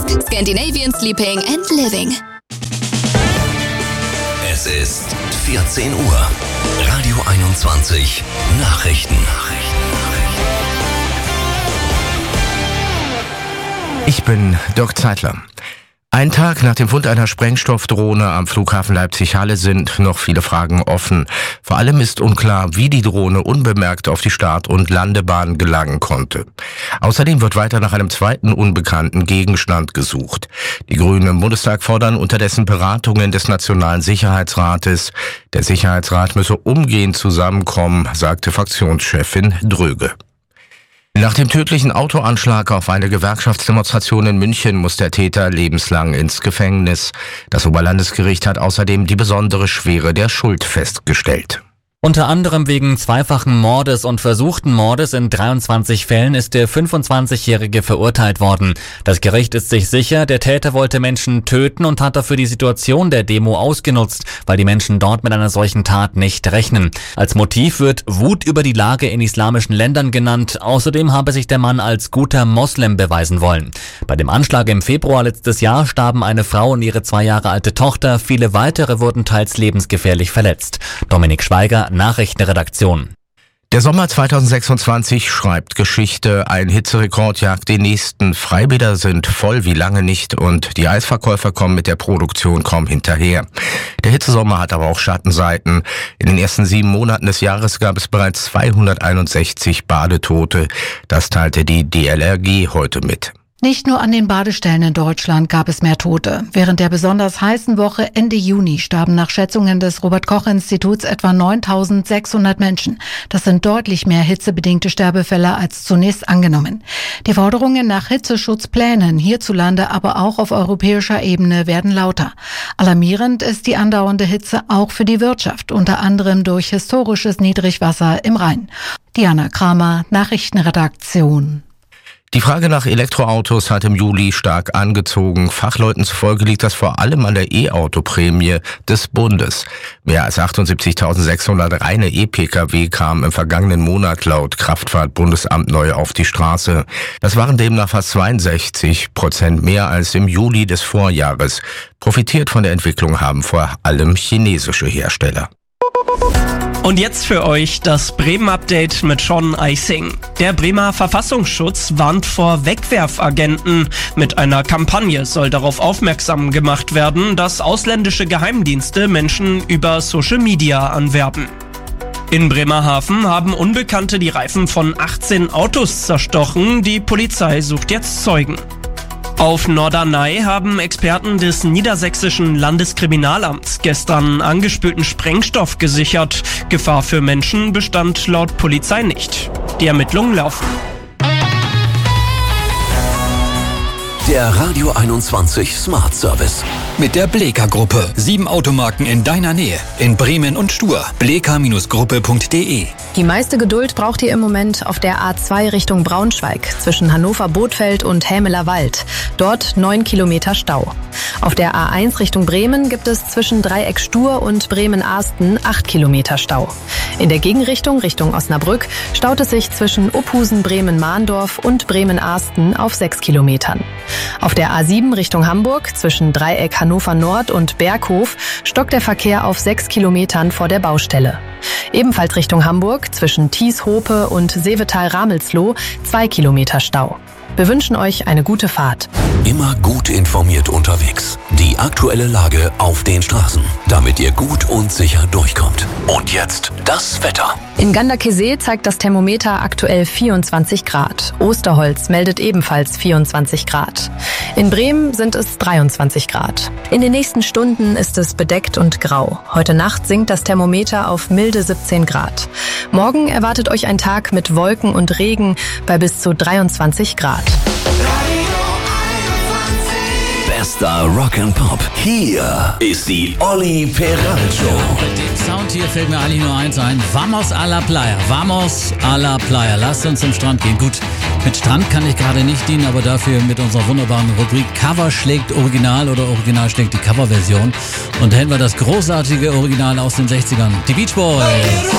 Scandinavian Sleeping and Living. Es ist 14 Uhr. Radio 21 Nachrichten. Ich bin Dirk Zeitler. Ein Tag nach dem Fund einer Sprengstoffdrohne am Flughafen Leipzig-Halle sind noch viele Fragen offen. Vor allem ist unklar, wie die Drohne unbemerkt auf die Start- und Landebahn gelangen konnte. Außerdem wird weiter nach einem zweiten unbekannten Gegenstand gesucht. Die Grünen im Bundestag fordern unterdessen Beratungen des Nationalen Sicherheitsrates. Der Sicherheitsrat müsse umgehend zusammenkommen, sagte Fraktionschefin Dröge. Nach dem tödlichen Autoanschlag auf eine Gewerkschaftsdemonstration in München muss der Täter lebenslang ins Gefängnis. Das Oberlandesgericht hat außerdem die besondere Schwere der Schuld festgestellt. Unter anderem wegen zweifachen Mordes und versuchten Mordes in 23 Fällen ist der 25-Jährige verurteilt worden. Das Gericht ist sich sicher, der Täter wollte Menschen töten und hat dafür die Situation der Demo ausgenutzt, weil die Menschen dort mit einer solchen Tat nicht rechnen. Als Motiv wird Wut über die Lage in islamischen Ländern genannt. Außerdem habe sich der Mann als guter Moslem beweisen wollen. Bei dem Anschlag im Februar letztes Jahr starben eine Frau und ihre 2 Jahre alte Tochter. Viele weitere wurden teils lebensgefährlich verletzt. Dominik Schweiger, Nachrichtenredaktion. Der Sommer 2026 schreibt Geschichte. Ein Hitzerekord jagt den nächsten. Freibäder sind voll wie lange nicht und die Eisverkäufer kommen mit der Produktion kaum hinterher. Der Hitzesommer hat aber auch Schattenseiten. In den ersten 7 Monaten des Jahres gab es bereits 261 Badetote. Das teilte die DLRG heute mit. Nicht nur an den Badestellen in Deutschland gab es mehr Tote. Während der besonders heißen Woche Ende Juni starben nach Schätzungen des Robert-Koch-Instituts etwa 9.600 Menschen. Das sind deutlich mehr hitzebedingte Sterbefälle als zunächst angenommen. Die Forderungen nach Hitzeschutzplänen hierzulande, aber auch auf europäischer Ebene werden lauter. Alarmierend ist die andauernde Hitze auch für die Wirtschaft, unter anderem durch historisches Niedrigwasser im Rhein. Diana Kramer, Nachrichtenredaktion. Die Frage nach Elektroautos hat im Juli stark angezogen. Fachleuten zufolge liegt das vor allem an der E-Auto-Prämie des Bundes. Mehr als 78.600 reine E-Pkw kamen im vergangenen Monat laut Kraftfahrtbundesamt neu auf die Straße. Das waren demnach fast 62% mehr als im Juli des Vorjahres. Profitiert von der Entwicklung haben vor allem chinesische Hersteller. Und jetzt für euch das Bremen-Update mit Sean Eising. Der Bremer Verfassungsschutz warnt vor Wegwerfagenten. Mit einer Kampagne soll darauf aufmerksam gemacht werden, dass ausländische Geheimdienste Menschen über Social Media anwerben. In Bremerhaven haben Unbekannte die Reifen von 18 Autos zerstochen. Die Polizei sucht jetzt Zeugen. Auf Norderney haben Experten des Niedersächsischen Landeskriminalamts gestern angespülten Sprengstoff gesichert. Gefahr für Menschen bestand laut Polizei nicht. Die Ermittlungen laufen. Der Radio 21 Smart Service. Mit der Bleka-Gruppe. 7 Automarken in deiner Nähe. In Bremen und Stur. bleka-gruppe.de. Die meiste Geduld braucht ihr im Moment auf der A2 Richtung Braunschweig zwischen Hannover-Bothfeld und Hämeler Wald. Dort 9 Kilometer Stau. Auf der A1 Richtung Bremen gibt es zwischen Dreieck Stur und Bremen-Arsten 8 Kilometer Stau. In der Gegenrichtung Richtung Osnabrück staut es sich zwischen Uphusen-Bremen-Mahndorf und Bremen-Arsten auf 6 Kilometern. Auf der A7 Richtung Hamburg zwischen Dreieck Hannover Nord und Berghof stockt der Verkehr auf 6 Kilometern vor der Baustelle. Ebenfalls Richtung Hamburg zwischen Thies-Hope und Seevetal-Ramelsloh 2 Kilometer Stau. Wir wünschen euch eine gute Fahrt. Immer gut informiert unterwegs. Die aktuelle Lage auf den Straßen, damit ihr gut und sicher durchkommt. Und jetzt das Wetter. In Ganderkesee zeigt das Thermometer aktuell 24 Grad. Osterholz meldet ebenfalls 24 Grad. In Bremen sind es 23 Grad. In den nächsten Stunden ist es bedeckt und grau. Heute Nacht sinkt das Thermometer auf milde 17 Grad. Morgen erwartet euch ein Tag mit Wolken und Regen bei bis zu 23 Grad. Bester Rock'n'Pop. Hier ist die Olli Peral Show. Mit dem Sound hier fällt mir eigentlich nur eins ein. Vamos a la playa. Vamos a la playa. Lasst uns zum Strand gehen. Gut, mit Strand kann ich gerade nicht dienen, aber dafür mit unserer wunderbaren Rubrik Cover schlägt Original oder Original schlägt die Coverversion. Und da hätten wir das großartige Original aus den 60ern. Die Beach Boys.